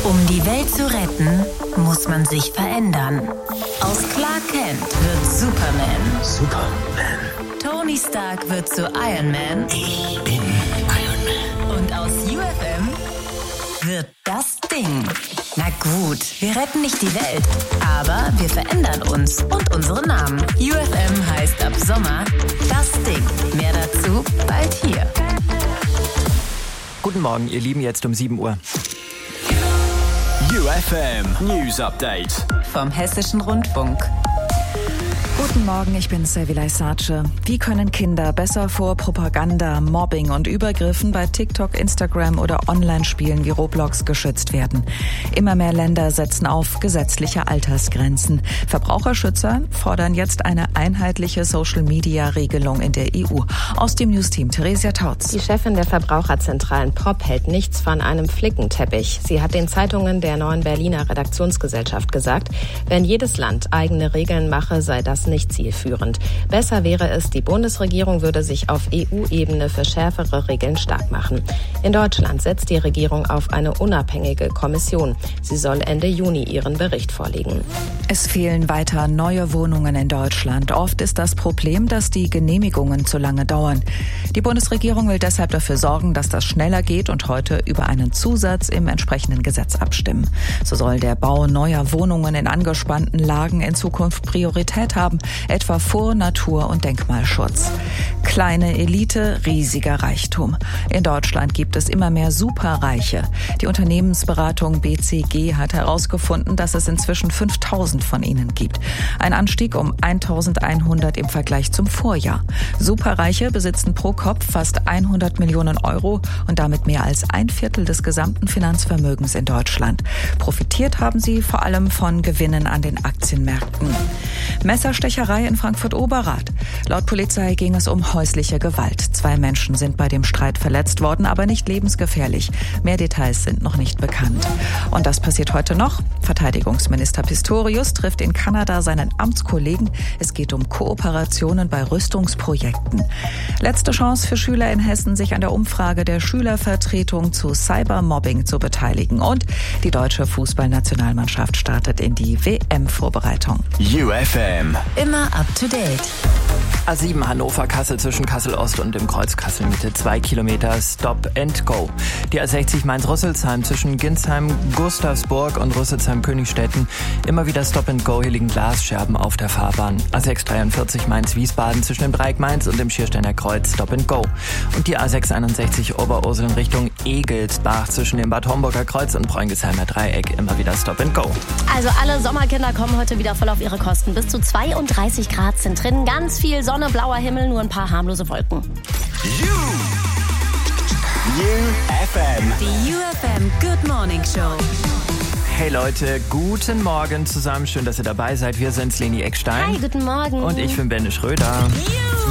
Um die Welt zu retten, muss man sich verändern. Aus Clark Kent wird Superman. Tony Stark wird zu Iron Man. Ich bin Iron Man. Und aus UFM wird das Ding. Na gut, wir retten nicht die Welt, aber wir verändern uns und unsere Namen. UFM heißt ab Sommer das Ding. Mehr dazu bald hier. Guten Morgen, ihr Lieben, jetzt um 7 Uhr. UFM News Update Vom Hessischen Rundfunk. Guten Morgen, ich bin Servilay Sace. Wie können Kinder besser vor Propaganda, Mobbing und Übergriffen bei TikTok, Instagram oder Online-Spielen wie Roblox geschützt werden? Immer mehr Länder setzen auf gesetzliche Altersgrenzen. Verbraucherschützer fordern jetzt eine einheitliche Social-Media-Regelung in der EU. Aus dem Newsteam Theresia Tautz. Die Chefin der Verbraucherzentralen PROP hält nichts von einem Flickenteppich. Sie hat den Zeitungen der Neuen Berliner Redaktionsgesellschaft gesagt, wenn jedes Land eigene Regeln mache, sei das nicht zielführend. Besser wäre es, die Bundesregierung würde sich auf EU-Ebene für schärfere Regeln stark machen. In Deutschland setzt die Regierung auf eine unabhängige Kommission. Sie soll Ende Juni ihren Bericht vorlegen. Es fehlen weiter neue Wohnungen in Deutschland. Oft ist das Problem, dass die Genehmigungen zu lange dauern. Die Bundesregierung will deshalb dafür sorgen, dass das schneller geht und heute über einen Zusatz im entsprechenden Gesetz abstimmen. So soll der Bau neuer Wohnungen in angespannten Lagen in Zukunft Priorität haben, etwa vor Natur- und Denkmalschutz. Kleine Elite, riesiger Reichtum. In Deutschland gibt es immer mehr Superreiche. Die Unternehmensberatung BCG hat herausgefunden, dass es inzwischen 5000 von ihnen gibt. Ein Anstieg um 1100 im Vergleich zum Vorjahr. Superreiche besitzen pro Kopf fast 100 Millionen Euro und damit mehr als ein Viertel des gesamten Finanzvermögens in Deutschland. Profitiert haben sie vor allem von Gewinnen an den Aktienmärkten. Messerstecherei in Frankfurt-Oberrath. Laut Polizei ging es um häusliche Gewalt. 2 Menschen sind bei dem Streit verletzt worden, aber nicht lebensgefährlich. Mehr Details sind noch nicht bekannt. Und das passiert heute noch. Verteidigungsminister Pistorius trifft in Kanada seinen Amtskollegen. Es geht um Kooperationen bei Rüstungsprojekten. Letzte Chance für Schüler in Hessen, sich an der Umfrage der Schülervertretung zu Cybermobbing zu beteiligen. Und die deutsche Fußballnationalmannschaft startet in die WM-Vorbereitung. UFM Immer up to date. A7 Hannover-Kassel zwischen Kassel-Ost und dem Kreuz Kassel-Mitte 2 Kilometer Stop and Go. Die A60 Mainz-Rüsselsheim zwischen Ginsheim, Gustavsburg und Rüsselsheim-Königstetten immer wieder Stop and Go, hier liegen Glasscherben auf der Fahrbahn. A643 Mainz-Wiesbaden zwischen dem Dreieck Mainz und dem Schiersteiner Kreuz Stop and Go. Und die A661 Oberursel in Richtung Egelsbach zwischen dem Bad Homburger Kreuz und Bräungesheimer Dreieck immer wieder Stop and Go. Also alle Sommerkinder kommen heute wieder voll auf ihre Kosten. Bis zu 32 Grad sind drin, ganz viel Sonne, blauer Himmel, nur ein paar harmlose Wolken. UFM Die UFM Good Morning Show. Hey Leute, guten Morgen zusammen. Schön, dass ihr dabei seid. Wir sind's, Leni Eckstein. Hi, guten Morgen. Und ich bin Benne Schröder.